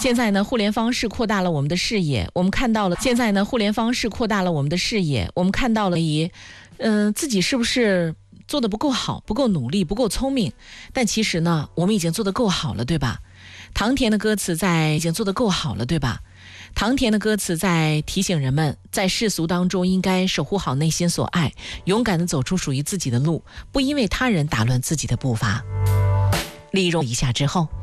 现在呢，互联方式扩大了我们的视野，我们看到了。现在呢，互联方式扩大了我们的视野，我们看到了自己是不是做得不够好，不够努力，不够聪明？但其实呢，我们已经做得够好了，对吧？唐田的歌词已经做得够好了，对吧？唐田的歌词在提醒人们，在世俗当中应该守护好内心所爱，勇敢地走出属于自己的路，不因为他人打乱自己的步伐。利用一下之后。